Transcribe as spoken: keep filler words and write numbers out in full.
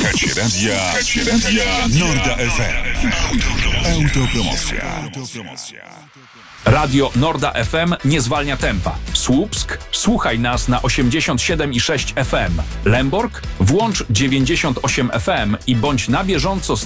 Słuchacie radia, słuchacie radia Norda F M. Autopromocja. Radio Norda F M nie zwalnia tempa. Słupsk, słuchaj nas na osiemdziesiąt siedem i sześć F M. Lęborg, włącz dziewięćdziesiąt osiem F M i bądź na bieżąco z